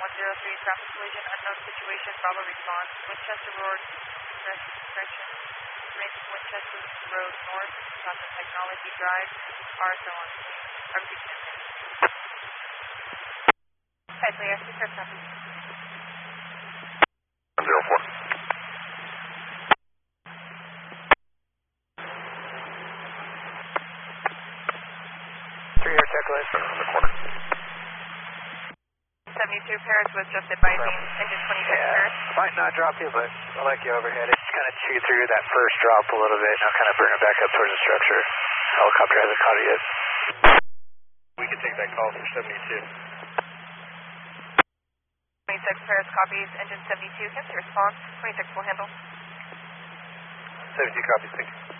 103, traffic collision, unknown situation, Bravo response. Winchester Road, correction, Winchester Road North, south of Technology Drive, RSO on scene. Everything in there. Tightly, I see first copy. 104. 3 air takeaways on the corner. 72 Paris was just advising engine 26 Paris. Might not drop you, but I like you overhead. It's kind of chew through that first drop a little bit. I'll kind of bring it back up towards the structure. Helicopter hasn't caught it yet. We can take that call for 72. 26 Paris copies, engine 72. Can you response? 26 will handle. 72 copies, thank you.